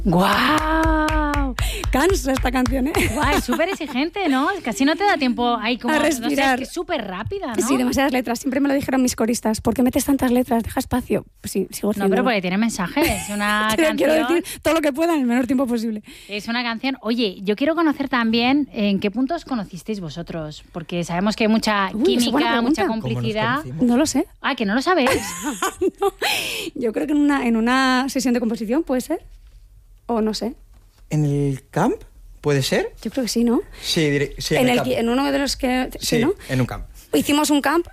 ¡Guau! Cansa esta canción, ¿eh? Guau, es súper exigente, ¿no? Casi no te da tiempo ahí como... A respirar. No sé, es que es súper rápida, ¿no? Sí, demasiadas letras. Siempre me lo dijeron mis coristas. ¿Por qué metes tantas letras? Deja espacio. Pues sí, sigo haciendo. No, pero porque tiene mensajes. Una canción... Quiero decir todo lo que pueda en el menor tiempo posible. Es una canción... Oye, yo quiero conocer también en qué puntos conocisteis vosotros. Porque sabemos que hay mucha química, mucha complicidad. No lo sé. Ah, ¿que no lo sabéis? No. Yo creo que en una sesión de composición, ¿puede ser? O no sé. ¿En el camp? ¿Puede ser? Yo creo que sí, ¿no? Sí, en uno de los que... Sí, ¿no? en un camp. Hicimos un camp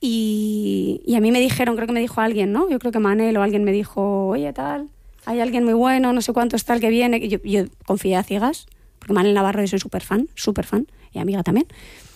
y a mí me dijeron, creo que me dijo alguien, ¿no? Yo creo que Manel o alguien me dijo, oye, tal, hay alguien muy bueno, no sé cuánto está el que viene. Y yo confié a ciegas, porque Manel Navarro yo soy súper fan, y amiga también.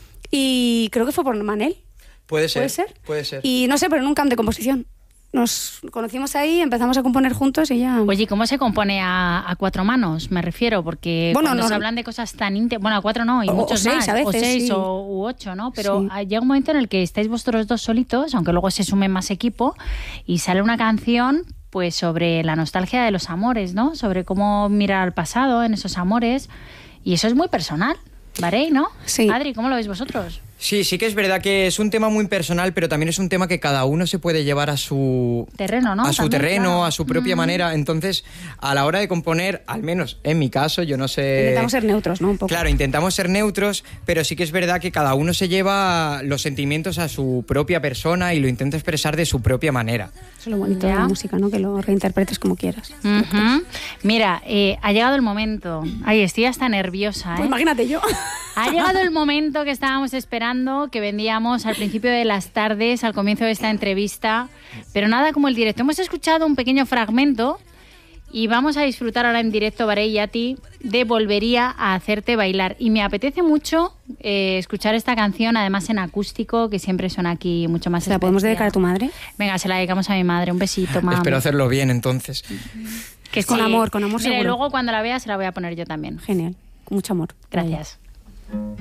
Y creo que fue por Manel. Puede ser. Y no sé, pero en un camp de composición. Nos conocimos ahí, empezamos a componer juntos y ya... Oye, ¿cómo se compone a cuatro manos? Me refiero, porque cuando nos hablan de cosas tan íntimas... Bueno, a cuatro no, y muchos seis, más. A veces, o seis sí. u ocho, ¿no? Pero sí. Llega un momento en el que estáis vosotros dos solitos, aunque luego se sume más equipo, y sale una canción pues sobre la nostalgia de los amores, ¿no? Sobre cómo mirar al pasado en esos amores. Y eso es muy personal, ¿vale? ¿No? Sí. Adri, ¿cómo lo veis vosotros? Sí que es verdad que es un tema muy personal, pero también es un tema que cada uno se puede llevar a su terreno, ¿no? A su También, terreno, claro. a su propia manera. Entonces, a la hora de componer, al menos en mi caso, yo no sé... Intentamos ser neutros, ¿no? Un poco. Claro, intentamos ser neutros, pero sí que es verdad que cada uno se lleva los sentimientos a su propia persona y lo intenta expresar de su propia manera. Eso es lo bonito de la música, ¿no? Que lo reinterpretes como quieras. Mira, ha llegado el momento. Ay, estoy hasta nerviosa, ¿eh? Pues imagínate yo. Ha llegado el momento que estábamos esperando, que vendíamos al principio de las tardes, al comienzo de esta entrevista. Pero nada como el directo. Hemos escuchado un pequeño fragmento y vamos a disfrutar ahora en directo, Barey y Ati, de Volvería a hacerte bailar. Y me apetece mucho escuchar esta canción, además en acústico, que siempre suena aquí mucho más especial. ¿La podemos dedicar a tu madre? Venga, se la dedicamos a mi madre. Un besito, mamá. Espero hacerlo bien, entonces. Que con amor, con amor. Mira, seguro. Y luego cuando la vea se la voy a poner yo también. Genial, con mucho amor. Gracias.